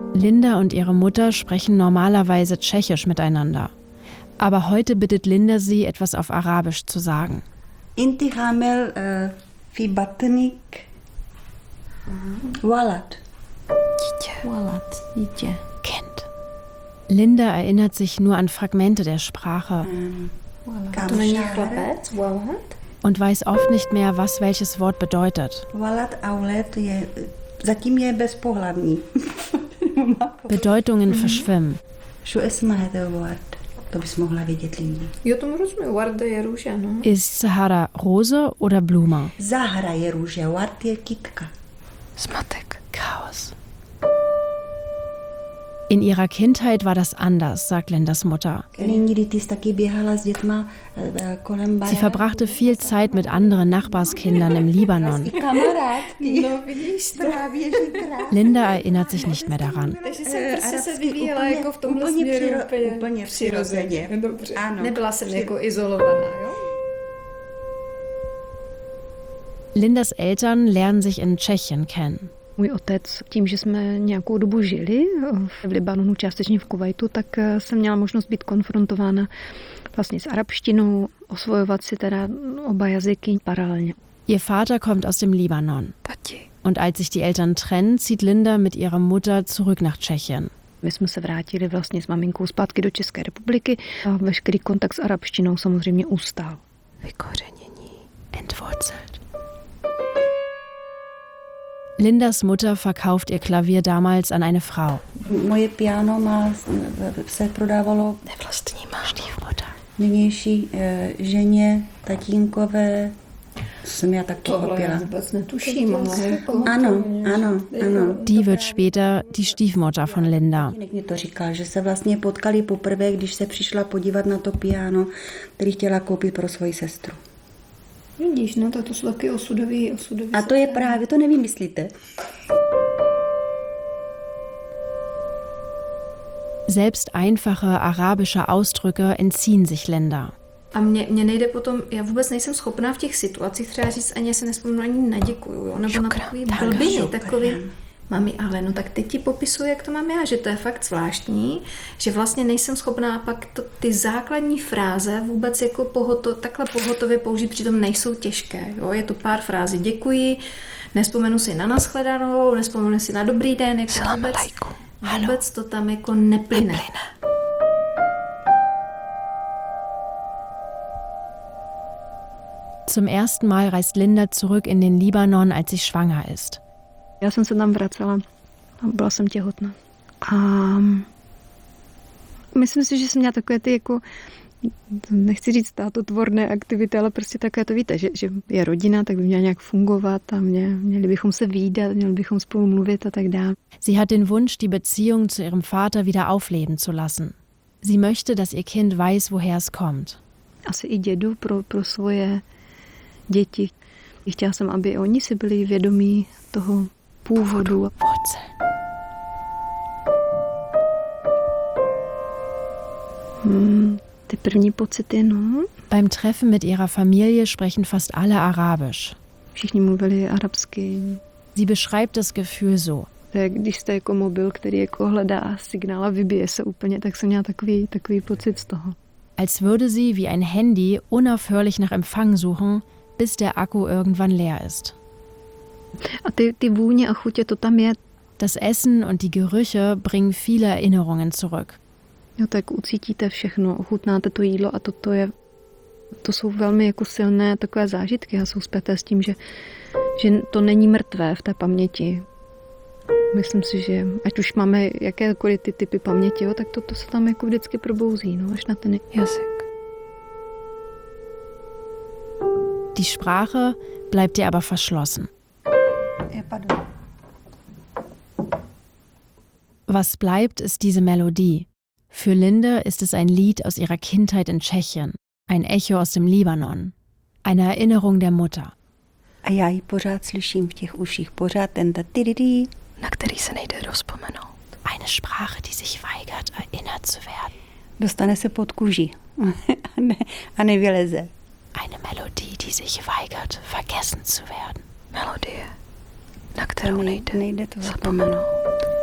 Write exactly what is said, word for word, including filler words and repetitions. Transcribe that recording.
Linda und ihre Mutter sprechen normalerweise Tschechisch miteinander. Aber heute bittet Linda sie, etwas auf Arabisch zu sagen. Inti hamel fi batnik Walad. Walad, Kind. Linda erinnert sich nur an Fragmente der Sprache und weiß oft nicht mehr, was welches Wort bedeutet. Bedeutungen verschwimmen. Ist Sahara Rose oder Blume? Zahra je růže, wart je kytka. Smatek. Chaos. In ihrer Kindheit war das anders, sagt Lindas Mutter. Sie verbrachte viel Zeit mit anderen Nachbarskindern im Libanon. Linda erinnert sich nicht mehr daran. Lindas Eltern lernen sich in Tschechien kennen. Můj otec, tím, že jsme nějakou dobu žili v Libanonu, částečně v Kuvajtu, tak jsem měla možnost být konfrontována vlastně s arabštinou, osvojovat si teda oba jazyky paralelně. Ihr Vater kommt aus dem Libanon. Und als sich die Eltern trennen, zieht Linda mit ihrer Mutter zurück nach Tschechien. My jsme se vrátili vlastně s maminkou zpátky do České republiky a veškerý kontakt s arabštinou samozřejmě ustál. Vykořenění. Entwurzelt. Lindas Mutter verkauft ihr Klavier damals an eine Frau. Moje piano má, se prodávalo Nevlastní má Stiefmutter. Nynější e, ženě, tatínkové. To jsem já taky opěla. Vůbec netuším, ale ano, ano, ano. Die wird später die Stiefmutter von Linda. Mě to říkal, že se vlastně potkali poprvé, když se přišla podívat na to piano, který chtěla koupit pro svoji sestru. Vidíš, no, to jsou taky osudový, osudový. A to je právě, to nevymyslíte. Selbst einfache arabische Ausdrücke entziehen sich Linda. A mně, mně nejde potom, já vůbec nejsem schopná v těch situacích třeba říct, ani se nespomenu ani na děkuju, jo? Nebo na takový blbiny, takový... Mami, ale no tak teď ti popisuju, jak to mám já, že to je fakt zvláštní, že vlastně nejsem schopná pak to, ty základní fráze vůbec jako pohoto, takhle pohotově použít, přitom nejsou těžké. Jo? Je to pár frází, děkuji, nespomenu si na nashledanou, nespomenu si na dobrý den, jako vůbec, vůbec to tam jako neplyne. Zum ersten Mal reist Linda zurück in den Libanon, als sie schwanger ist. Já jsem se tam vracela a byla jsem těhotná. A myslím si, že jsem měla takové ty jako, nechci říct státotvorné aktivity, ale prostě takové to víte, že, že je rodina, tak by měla nějak fungovat a mě, měli bychom se vídat, měli bychom spolu mluvit a tak dále. Sie hat den Wunsch, die Beziehung zu ihrem Vater wieder aufleben zu lassen. Sie möchte, dass ihr Kind weiß, woher es kommt. Asi i dědu pro, pro svoje děti. Chtěla jsem, aby oni si byli vědomí toho původu. Hmm, ty první pocity, no. Beim Treffen mit ihrer Familie sprechen fast alle Arabisch. Všichni mluvili arabsky. Sie beschreibt das Gefühl so. Když jste jako mobil, který jako hledá signál a vybije se úplně, tak jsem měla takový, takový pocit z toho. Als würde sie wie ein Handy unaufhörlich nach Empfang suchen, bis der Akku irgendwann leer ist. A ty, ty vůně a chutě, to tam je. Das Essen und die Gerüche bringen viele Erinnerungen zurück. Jo, tak ucítíte všechno, ochutnáte to jídlo a toto je, to jsou velmi jako silné takové zážitky a jsou zpěté s tím, že, že to není mrtvé v té paměti. Myslím si, že ať už máme jakékoliv ty typy paměti, jo, tak to, to se tam jako vždycky probouzí, no, až na ten jazyk. Die Sprache bleibt ihr aber verschlossen. Was bleibt, ist diese Melodie. Für Linda ist es ein Lied aus ihrer Kindheit in Tschechien, ein Echo aus dem Libanon, eine Erinnerung der Mutter. A já ji pořád slyším v těch uších, pořád ten tatididí, na který se nejde rozpomenout. Eine Sprache, die sich weigert, erinnert zu werden. Dostane se pod kůži a, ne, a nevyleze. Eine Melodie, die sich weigert, vergessen zu werden. Melodie, na kterou nejde, nejde to zapomenout.